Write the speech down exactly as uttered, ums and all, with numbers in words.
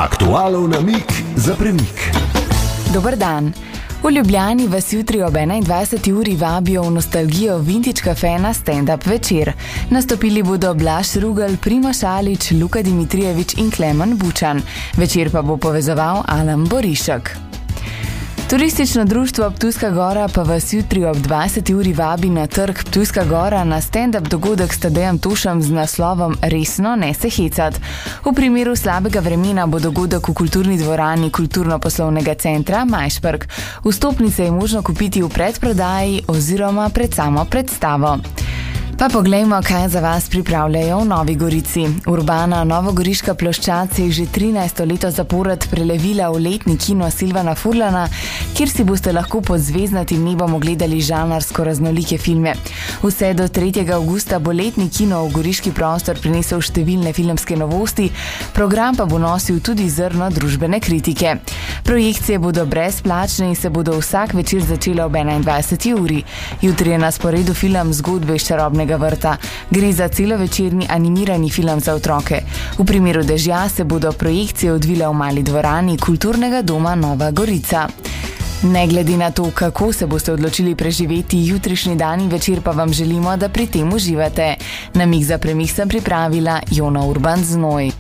Aktualov namig za premik. Dober dan. V Ljubljani vas jutri ob enaindvajseti uri vabijo v nostalgijo Vintage Cafe na stand-up večer. Nastopili bodo Blaž Rugel, Primož Alič, Luka Dimitrijevič in Klemen Bučan. Večer pa bo povezoval Alan Borišek. Turistično društvo Ptujska Gora pa vas jutri ob dvajseti uri vabi na trg Ptujska Gora na stand-up dogodek s Tadejem Tošem z naslovom Resno, ne se hecat. V primeru slabega vremena bo dogodek v kulturni dvorani Kulturno-poslovnega centra Majšperk. Vstopnice je možno kupiti v predprodaji oziroma pred samo predstavo. Pa poglejmo, kaj za vas pripravljajo v Novi Gorici. Urbana novogoriška ploščad se je že trinajsto leto zapored prelevila v letni kino Silvana Furlana, kjer si boste lahko pod zvezdnatim nebom ogledali žanrsko raznolike filme. Vse do tretjega avgusta bo letni kino v goriški prostor prinesel številne filmske novosti, program pa bo nosil tudi zrno družbene kritike. Projekcije bodo brezplačne in se bodo vsak večer začele ob enaindvajseti uri. Jutri je na sporedu film Zgodbe iz čarobnega vrta. Gre za celovečerni animirani film za otroke. V primeru dežja se bodo projekcije odvile v mali dvorani Kulturnega doma Nova Gorica. Ne glede na to, kako se boste odločili preživeti jutrišnji dan in večer, pa vam želimo, da pri tem uživate. Namig za premik sem pripravila Jona Urban Znoj.